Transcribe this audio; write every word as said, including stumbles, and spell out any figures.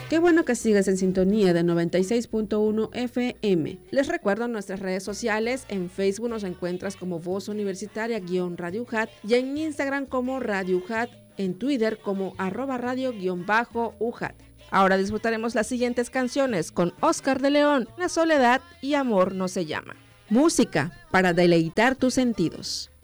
Qué bueno que sigues en sintonía de noventa y seis punto uno F M. Les recuerdo nuestras redes sociales. En Facebook nos encuentras como Voz Universitaria-Radio U J A T y en Instagram como Radio U J A T, en Twitter como arroba radio-U J A T. Ahora disfrutaremos las siguientes canciones con Oscar de León, La Soledad y Amor no se llama. Música para deleitar tus sentidos.